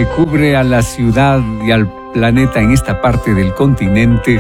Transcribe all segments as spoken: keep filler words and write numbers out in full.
que cubre a la ciudad y al planeta en esta parte del continente,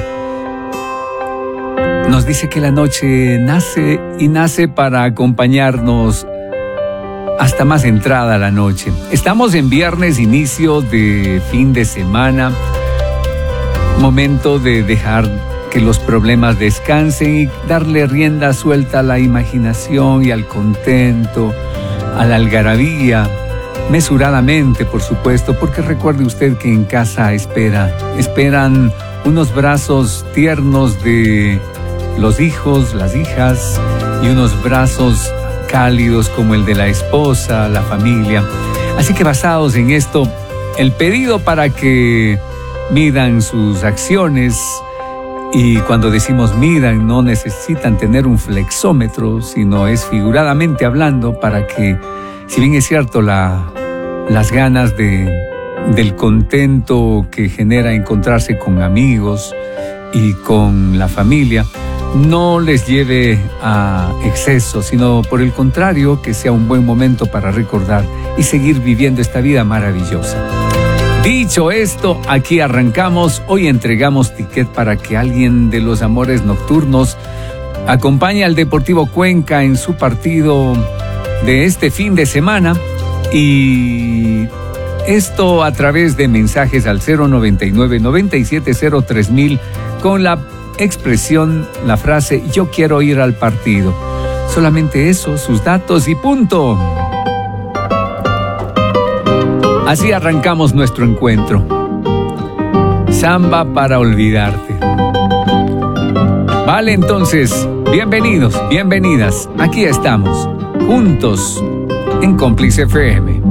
nos dice que la noche nace y nace para acompañarnos hasta más entrada la noche. Estamos en viernes, inicio de fin de semana, momento de dejar que los problemas descansen y darle rienda suelta a la imaginación y al contento, a la algarabía, mesuradamente, por supuesto, porque recuerde usted que en casa espera, esperan unos brazos tiernos de los hijos, las hijas, y unos brazos cálidos como el de la esposa, la familia. Así que basados en esto, el pedido para que midan sus acciones, y cuando decimos midan, no necesitan tener un flexómetro, sino es figuradamente hablando para que, si bien es cierto, la, las ganas de, del contento que genera encontrarse con amigos y con la familia, no les lleve a exceso, sino por el contrario, que sea un buen momento para recordar y seguir viviendo esta vida maravillosa. Dicho esto, aquí arrancamos. Hoy entregamos ticket para que alguien de los amores nocturnos acompañe al Deportivo Cuenca en su partido de este fin de semana, y esto a través de mensajes al cero noventa y nueve, noventa y siete cero tres mil con la expresión, la frase "yo quiero ir al partido". Solamente eso, sus datos y punto. Así arrancamos nuestro encuentro. Samba para olvidarte. Vale, entonces, bienvenidos, bienvenidas. Aquí estamos, juntos, en Cómplice F M.